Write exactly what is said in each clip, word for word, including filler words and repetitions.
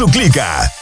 su clica.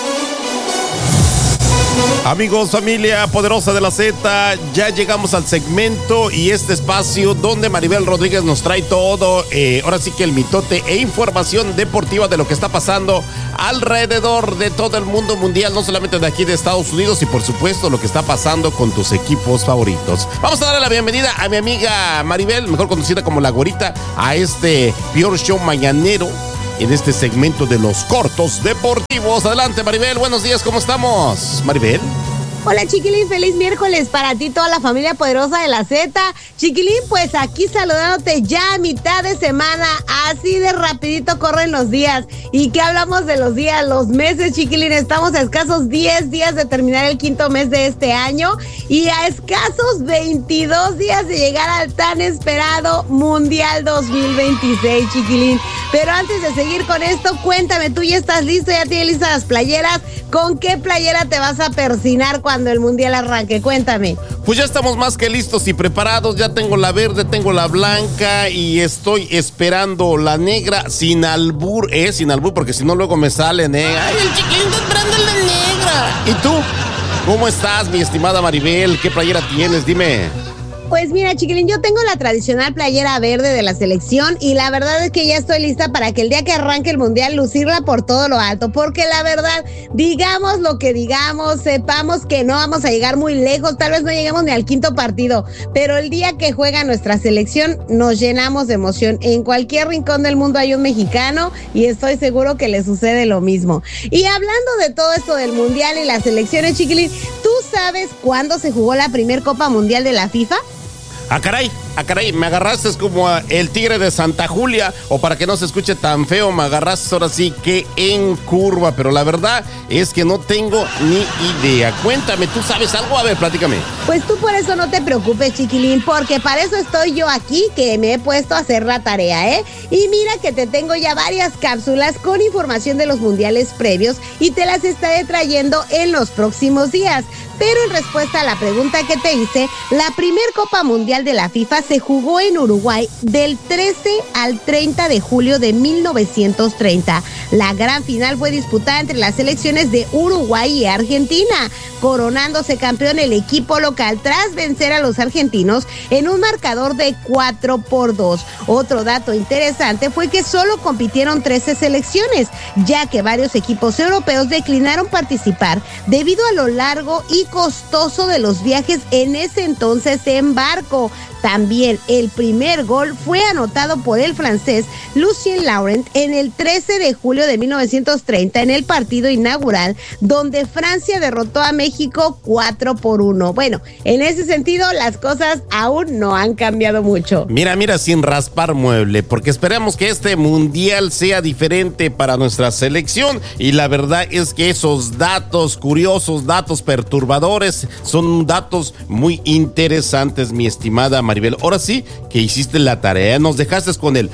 Amigos, familia poderosa de la Z, ya llegamos al segmento y este espacio donde Maribel Rodríguez nos trae todo, eh, ahora sí que el mitote e información deportiva de lo que está pasando alrededor de todo el mundo mundial, no solamente de aquí de Estados Unidos, y por supuesto lo que está pasando con tus equipos favoritos. Vamos a darle la bienvenida a mi amiga Maribel, mejor conocida como La Güerita, a este Pure Show mañanero, en este segmento de los cortos deportivos. Adelante, Maribel, buenos días, ¿cómo estamos? Maribel. Hola, Chiquilín, feliz miércoles para ti, toda la familia poderosa de la Z. Chiquilín, pues aquí saludándote ya a mitad de semana, así de rapidito corren los días. ¿Y qué hablamos de los días? Los meses, Chiquilín, estamos a escasos diez días de terminar el quinto mes de este año y a escasos veintidós días de llegar al tan esperado Mundial dos mil veintiséis, Chiquilín. Pero antes de seguir con esto, cuéntame, ¿tú ya estás listo? ¿Ya tienes listas las playeras? ¿Con qué playera te vas a persinar cuando el Mundial arranque? Cuéntame. Pues ya estamos más que listos y preparados. Ya tengo la verde, tengo la blanca y estoy esperando la negra sin albur, eh, sin albur, porque si no luego me salen, eh. Ay, el Chiquilín está esperando la negra. ¿Y tú? ¿Cómo estás, mi estimada Maribel? ¿Qué playera tienes? Dime. Pues mira, Chiquilín, yo tengo la tradicional playera verde de la selección y la verdad es que ya estoy lista para que el día que arranque el Mundial lucirla por todo lo alto, porque la verdad, digamos lo que digamos, sepamos que no vamos a llegar muy lejos, tal vez no lleguemos ni al quinto partido, pero el día que juega nuestra selección nos llenamos de emoción. En cualquier rincón del mundo hay un mexicano y estoy seguro que le sucede lo mismo. Y hablando de todo esto del Mundial y las selecciones, Chiquilín, ¿tú sabes cuándo se jugó la primer Copa Mundial de la FIFA? Ah, caray, ah, caray, me agarraste como a el tigre de Santa Julia, o para que no se escuche tan feo, me agarraste ahora sí que en curva, pero la verdad es que no tengo ni idea. Cuéntame, ¿tú sabes algo? A ver, platícame. Pues tú por eso no te preocupes, Chiquilín, porque para eso estoy yo aquí, que me he puesto a hacer la tarea, ¿eh? Y mira que te tengo ya varias cápsulas con información de los mundiales previos y te las estaré trayendo en los próximos días. Pero en respuesta a la pregunta que te hice, la primer Copa Mundial de la FIFA se jugó en Uruguay del trece al treinta de julio de mil novecientos treinta. La gran final fue disputada entre las selecciones de Uruguay y Argentina, coronándose campeón el equipo local tras vencer a los argentinos en un marcador de cuatro por dos. Otro dato interesante fue que solo compitieron trece selecciones, ya que varios equipos europeos declinaron participar debido a lo largo y costoso de los viajes en ese entonces en barco. También el primer gol fue anotado por el francés Lucien Laurent en el trece de julio de mil novecientos treinta en el partido inaugural, donde Francia derrotó a México cuatro por uno. Bueno, en ese sentido las cosas aún no han cambiado mucho. Mira, mira, sin raspar mueble, porque esperamos que este mundial sea diferente para nuestra selección, y la verdad es que esos datos curiosos, datos perturbadores, son datos muy interesantes, mi estimada Maribel. Ahora sí que hiciste la tarea, nos dejaste con el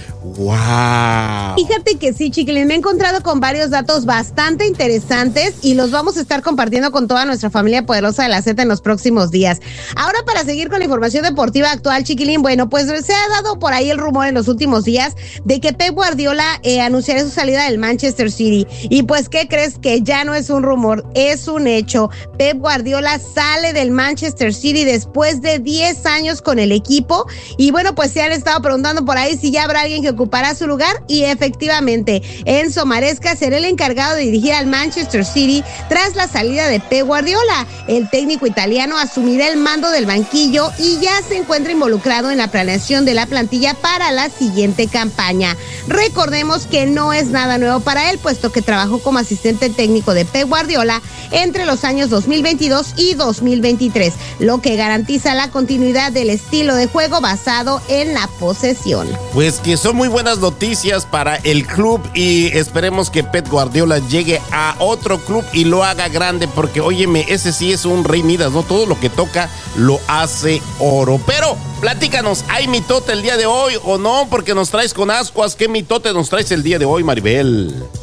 wow. Fíjate que sí, Chiquilín, me he encontrado con varios datos bastante interesantes y los vamos a estar compartiendo con toda nuestra familia poderosa de la Z en los próximos días. Ahora, para seguir con la información deportiva actual, Chiquilín, bueno, pues se ha dado por ahí el rumor en los últimos días de que Pep Guardiola eh, anunciará su salida del Manchester City. Y pues, ¿qué crees? Que ya no es un rumor, es un hecho. Pep Guardiola sale del Manchester City después de diez años con el equipo, y bueno, pues se han estado preguntando por ahí si ya habrá alguien que ocupará su lugar, y efectivamente Enzo Maresca será el encargado de dirigir al Manchester City tras la salida de Pep Guardiola. El técnico italiano asumirá el mando del banquillo y ya se encuentra involucrado en la planeación de la plantilla para la siguiente campaña. Recordemos que no es nada nuevo para él, puesto que trabajó como asistente técnico de Pep Guardiola entre los años dos mil veintidós y dos mil veintitrés, lo que garantiza la continuidad del estilo de juego basado en la posesión. Pues que son muy buenas noticias para el club, y esperemos que Pep Guardiola llegue a otro club y lo haga grande, porque óyeme, ese sí es un rey Midas, ¿no? Todo lo que toca lo hace oro. Pero platícanos, ¿hay mitote el día de hoy o no? Porque nos traes con ascuas. ¿Qué mitote nos traes el día de hoy, Maribel?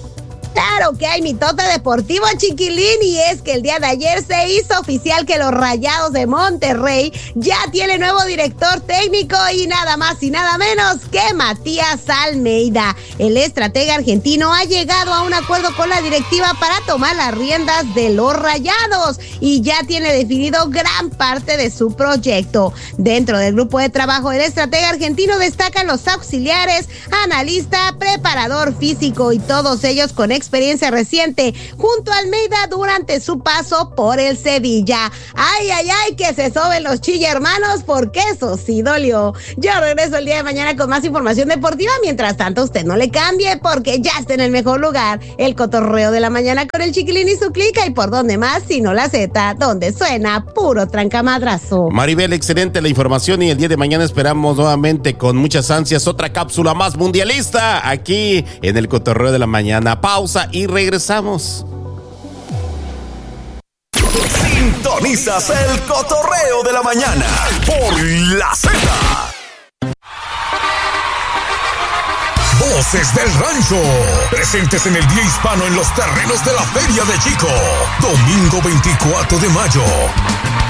Claro que hay mitote deportivo, chiquilín, y es que el día de ayer se hizo oficial que los Rayados de Monterrey ya tiene nuevo director técnico y nada más y nada menos que Matías Almeida. El estratega argentino ha llegado a un acuerdo con la directiva para tomar las riendas de los Rayados y ya tiene definido gran parte de su proyecto. Dentro del grupo de trabajo del estratega argentino destacan los auxiliares, analista, preparador físico y todos ellos con experiencia reciente junto a Almeida durante su paso por el Sevilla. Ay, ay, ay, que se soben los Chilla hermanos, porque eso sí dolió. Yo regreso el día de mañana con más información deportiva. Mientras tanto, usted no le cambie porque ya está en el mejor lugar. El cotorreo de la mañana con el Chiquilín y su clica. Y por dónde más, sino la Z, donde suena puro trancamadrazo. Maribel, excelente la información y el día de mañana esperamos nuevamente con muchas ansias otra cápsula más mundialista aquí en el cotorreo de la mañana. Pausa y regresamos. Sintonizas el cotorreo de la mañana por la Z. Voces del Rancho, presentes en el Día Hispano en los terrenos de la Feria de Chico, domingo veinticuatro de mayo.